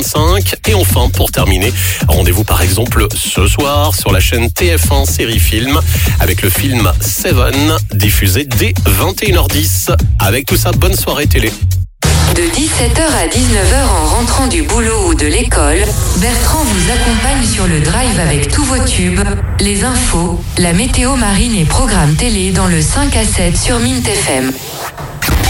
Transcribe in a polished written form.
5. Et enfin, pour terminer, rendez-vous par exemple ce soir sur la chaîne TF1 Série Film avec le film Seven, diffusé dès 21h10. Avec tout ça, bonne soirée télé. De 17h à 19h en rentrant du boulot ou de l'école, Bertrand vous accompagne sur le drive avec tous vos tubes, les infos, la météo marine et programmes télé dans le 5 à 7 sur Mint FM.